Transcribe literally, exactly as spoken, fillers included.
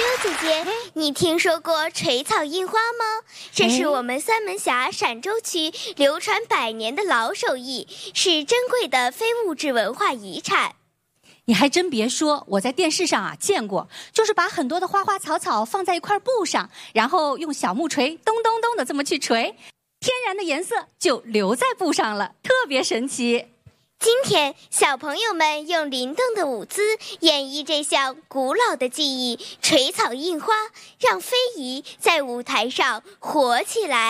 姐姐，你听说过垂草印花吗？这是我们三门峡陕州区流传百年的老手艺，是珍贵的非物质文化遗产。 你还真别说，我在电视上啊见过，就是把很多的花花草草放在一块布上，然后用小木锤咚咚咚的这么去锤，天然的颜色就留在布上了，特别神奇。 今天，小朋友们用灵动的舞姿演绎这项古老的技艺——垂草印花，让非遗在舞台上活起来。